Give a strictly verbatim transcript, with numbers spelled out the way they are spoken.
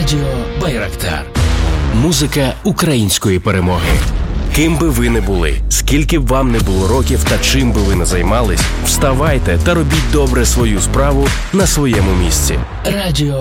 Радіо Байрактар. Музика української перемоги. Ким би ви не були, скільки б вам не було років та чим би ви не займались, вставайте та робіть добре свою справу на своєму місці. Радіо